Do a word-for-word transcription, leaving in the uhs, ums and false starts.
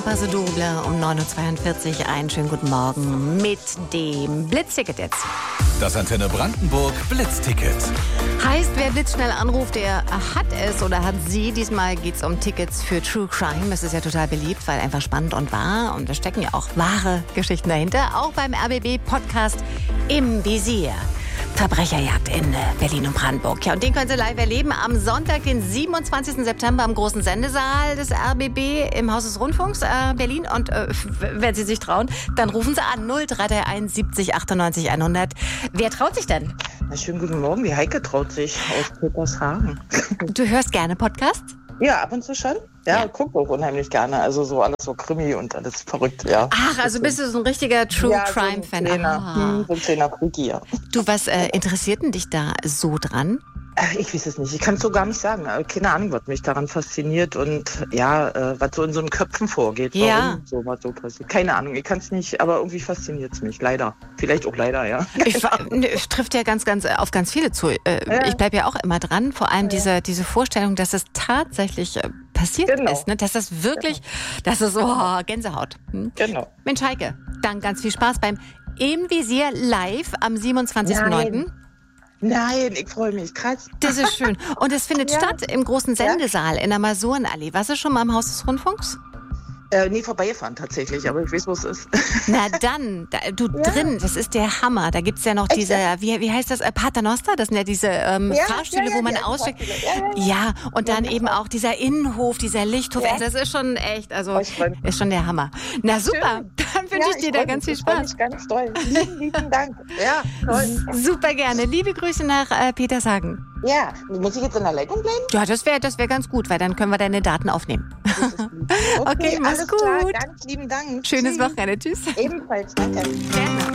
Base Double um neun Uhr zweiundvierzig. Einen schönen guten Morgen mit dem Blitzticket jetzt. Das Antenne Brandenburg Blitzticket. Heißt, wer blitzschnell anruft, der hat es oder hat sie. Diesmal geht es um Tickets für True Crime. Das ist ja total beliebt, weil einfach spannend und wahr. Und da stecken ja auch wahre Geschichten dahinter. Auch beim R B B-Podcast Im Visier. Verbrecherjagd in Berlin und Brandenburg. Ja, und den können Sie live erleben am Sonntag, den siebenundzwanzigsten September im großen Sendesaal des R B B im Haus des Rundfunks äh, Berlin. Und äh, wenn Sie sich trauen, dann rufen Sie an null drei drei eins siebzig achtundneunzig hundert. Wer traut sich denn? Na, schönen guten Morgen, die Heike traut sich aus Petershagen. Du hörst gerne Podcasts? Ja, ab und zu schon. Ja, Ja. gucke auch unheimlich gerne. Also so alles so Krimi und alles verrückt, ja. Ach, also bist du so ein richtiger True ja, Crime-Fan. So ein kleiner, Ah. hm, so ein kleiner Freaky, ja. Du, was äh, interessiert denn dich da so dran? Ach, ich weiß es nicht. Ich kann es so gar nicht sagen. Also, keine Ahnung, was mich daran fasziniert und ja, äh, was so in so einen Köpfen vorgeht. Warum Ja. so was so passiert. Keine Ahnung, ich kann es nicht, aber irgendwie fasziniert es mich. Leider. Vielleicht auch leider, ja. Ich, ne, es trifft ja ganz, ganz auf ganz viele zu. Äh, Ja. Ich bleibe ja auch immer dran. Vor allem Ja. diese, diese Vorstellung, dass es tatsächlich äh, passiert Genau. ist. Ne? Dass das wirklich, das ist so oh, Gänsehaut. Hm? Genau. Mensch, Heike, dann ganz viel Spaß beim Im Visier live am siebenundzwanzigsten neunten Nein, ich freue mich. Krass. Das ist schön. Und es findet Ja. statt im großen Sendesaal in der Masurenallee. Warst du schon mal im Haus des Rundfunks? Äh, nee, vorbeigefahren tatsächlich, aber ich weiß, wo es ist. Na dann, da, du Ja. drin, das ist der Hammer. Da gibt's ja noch Echt? diese, wie, wie heißt das, äh, Paternoster? Das sind ja diese ähm, Ja, Fahrstühle, ja, ja, wo man die alten aussteigt. Fahrstühle. Ja, ja, ja. Ja, und dann Ja, eben auch dieser Innenhof, dieser Lichthof. Ja. Also das ist schon echt, also Oh, ich freu mich. ist schon der Hammer. Na super, Schön. dann wünsche Ja, ich dir da freu ganz viel mich, ich freu Spaß. mich ganz doll. Lieben, lieben Dank. Ja, toll. Super gerne. Liebe Grüße nach äh, Petershagen. Ja, muss ich jetzt in der Leitung bleiben? Ja, das wäre das wär ganz gut, weil dann können wir deine Daten aufnehmen. Das ist lieb. Okay, mach's alles klar. gut. Ganz lieben Dank. Schönes Tschüss. Wochenende. Tschüss. Ebenfalls, danke. Gerne.